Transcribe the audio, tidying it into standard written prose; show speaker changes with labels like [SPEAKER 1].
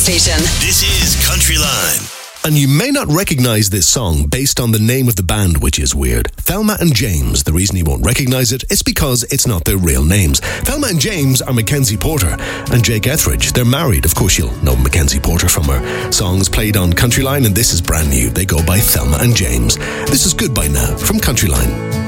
[SPEAKER 1] station.
[SPEAKER 2] This is Country Line.
[SPEAKER 3] And you may not recognise this song based on the name of the band, which is weird. Thelma and James. The reason you won't recognise it is because it's not their real names. Thelma and James are Mackenzie Porter and Jake Etheridge. They're married. Of course, you'll know Mackenzie Porter from her songs played on Country Line, and this is brand new. They go by Thelma and James. This is Goodbye Now from Country Line.